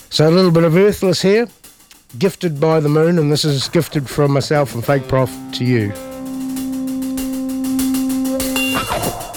So a little bit of Earthless here, gifted by the moon, and this is gifted from myself and Fake Prof to you.